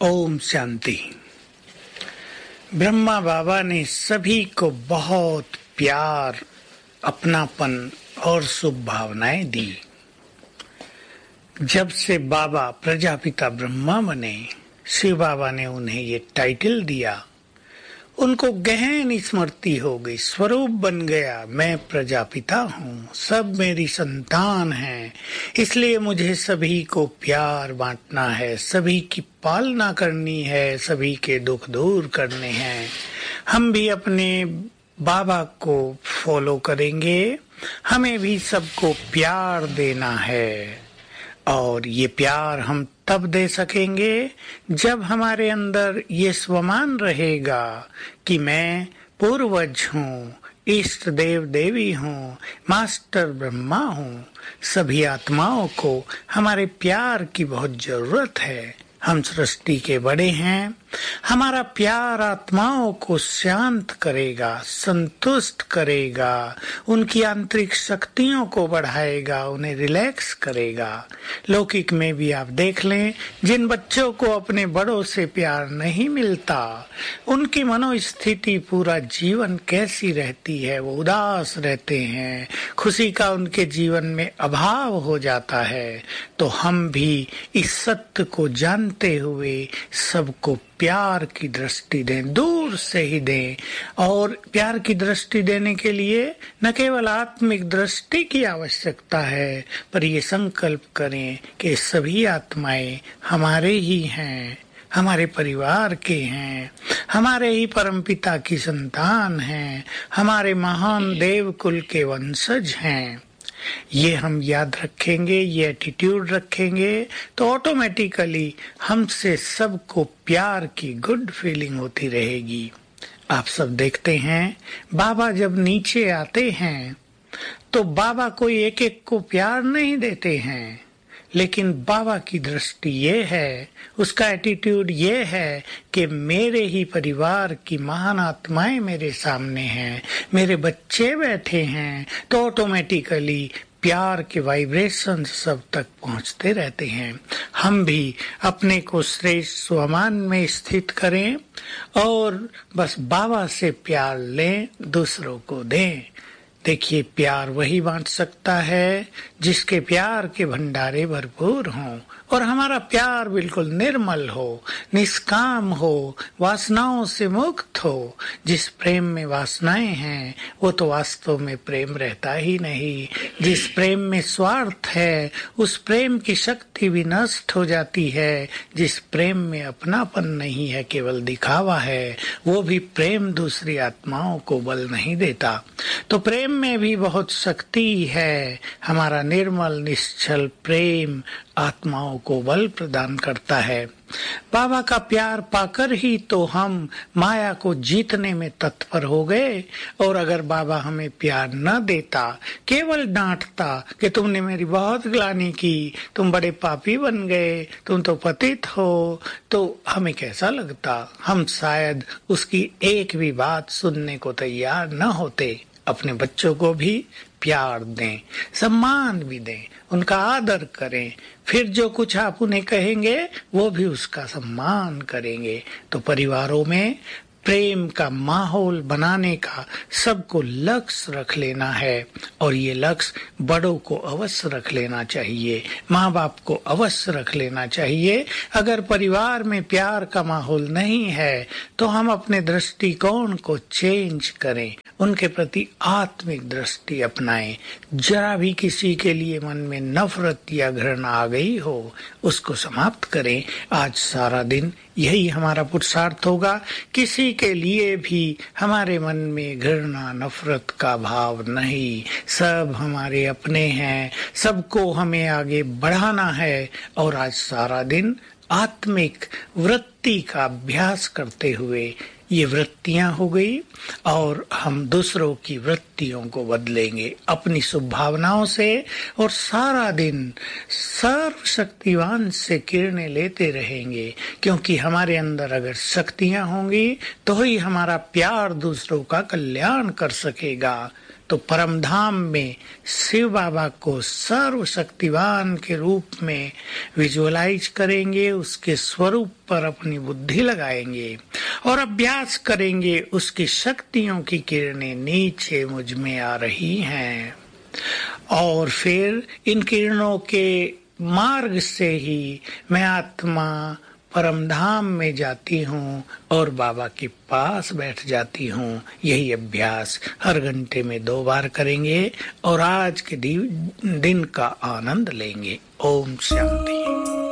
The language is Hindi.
ओम शांति। ब्रह्मा बाबा ने सभी को बहुत प्यार, अपनापन और शुभ भावनाएं दी। जब से बाबा प्रजापिता ब्रह्मा बने, शिव बाबा ने उन्हें ये टाइटल दिया। उनको गहन स्मृति हो गई, स्वरूप बन गया, मैं प्रजापिता हूँ, सब मेरी संतान हैं, इसलिए मुझे सभी को प्यार बांटना है, सभी की पालना करनी है, सभी के दुख दूर करने हैं। हम भी अपने बाबा को फॉलो करेंगे, हमें भी सबको प्यार देना है। और ये प्यार हम तब दे सकेंगे जब हमारे अंदर ये स्वमान रहेगा कि मैं पूर्वज हूँ, इष्ट देव देवी हूँ, मास्टर ब्रह्मा हूँ। सभी आत्माओं को हमारे प्यार की बहुत जरूरत है। हम सृष्टि के बड़े हैं। हमारा प्यार आत्माओं को शांत करेगा, संतुष्ट करेगा, उनकी आंतरिक शक्तियों को बढ़ाएगा, उन्हें रिलैक्स करेगा। लौकिक में भी आप देख लें, जिन बच्चों को अपने बड़ों से प्यार नहीं मिलता, उनकी मनोस्थिति पूरा जीवन कैसी रहती है, वो उदास रहते हैं, खुशी का उनके जीवन में अभाव हो जाता है। तो हम भी इस सत्य को जानते हुए सबको प्यार की दृष्टि दें, दूर से ही दें। और प्यार की दृष्टि देने के लिए न केवल आत्मिक दृष्टि की आवश्यकता है, पर ये संकल्प करें कि सभी आत्माएं हमारे ही हैं, हमारे परिवार के हैं, हमारे ही परमपिता की संतान हैं, हमारे महान देव कुल के वंशज हैं। ये हम याद रखेंगे, ये एटीट्यूड रखेंगे, तो ऑटोमेटिकली हमसे सबको प्यार की गुड फीलिंग होती रहेगी। आप सब देखते हैं, बाबा जब नीचे आते हैं तो बाबा कोई एक एक को प्यार नहीं देते हैं, लेकिन बाबा की दृष्टि ये है, उसका एटीट्यूड ये है कि मेरे ही परिवार की महान आत्माएं मेरे सामने हैं, मेरे बच्चे बैठे हैं, तो ऑटोमेटिकली प्यार के वाइब्रेशन सब तक पहुंचते रहते हैं। हम भी अपने को श्रेष्ठ स्वमान में स्थित करें और बस बाबा से प्यार लें, दूसरों को दें। देखिए, प्यार वही बांट सकता है जिसके प्यार के भंडारे भरपूर हों और हमारा प्यार बिल्कुल निर्मल हो, निष्काम हो, वासनाओं से मुक्त हो। जिस प्रेम में वासनाएं हैं वो तो वास्तव में प्रेम रहता ही नहीं। जिस प्रेम में स्वार्थ है उस प्रेम की शक्ति भी नष्ट हो जाती है। जिस प्रेम में अपनापन नहीं है, केवल दिखावा है, वो भी प्रेम दूसरी आत्माओं को बल नहीं देता। तो प्रेम में भी बहुत शक्ति है। हमारा निर्मल निश्चल प्रेम आत्माओं को बल प्रदान करता है। बाबा का प्यार पाकर ही तो हम माया को जीतने में तत्पर हो गए। और अगर बाबा हमें प्यार न देता, केवल डांटता कि तुमने मेरी बहुत ग्लानि की, तुम बड़े पापी बन गए, तुम तो पतित हो, तो हमें कैसा लगता? हम शायद उसकी एक भी बात सुनने को तैयार न होते। अपने बच्चों को भी प्यार दें, सम्मान भी दें, उनका आदर करें, फिर जो कुछ आप उन्हें कहेंगे वो भी उसका सम्मान करेंगे। तो परिवारों में प्रेम का माहौल बनाने का सबको लक्ष्य रख लेना है। और ये लक्ष्य बड़ों को अवश्य रख लेना चाहिए, माँ बाप को अवश्य रख लेना चाहिए। अगर परिवार में प्यार का माहौल नहीं है तो हम अपने दृष्टिकोण को चेंज करें, उनके प्रति आत्मिक दृष्टि अपनाएं। जरा भी किसी के लिए मन में नफरत या घृणा आ गई हो, उसको समाप्त करें। आज सारा दिन यही हमारा पुरुषार्थ होगा। किसी के लिए भी हमारे मन में घृणा नफरत का भाव नहीं। सब हमारे अपने हैं, सबको हमें आगे बढ़ाना है। और आज सारा दिन आत्मिक वृत्ति का अभ्यास करते हुए ये वृत्तियां हो गई और हम दूसरों की वृत्तियों को बदलेंगे अपनी शुभ भावनाओं से। और सारा दिन सर्वशक्तिवान से किरणें लेते रहेंगे, क्योंकि हमारे अंदर अगर शक्तियां होंगी तो ही हमारा प्यार दूसरों का कल्याण कर सकेगा। तो परम धाम में शिव बाबा को सर्वशक्तिवान के रूप में विजुअलाइज करेंगे, उसके स्वरूप पर अपनी बुद्धि लगाएंगे और अभ्यास करेंगे। उसकी शक्तियों की किरणें नीचे मुझ में आ रही हैं और फिर इन किरणों के मार्ग से ही मैं आत्मा परम धाम में जाती हूँ और बाबा के पास बैठ जाती हूँ। यही अभ्यास हर घंटे में 2 बार करेंगे और आज के दिन का आनंद लेंगे। ओम शांति।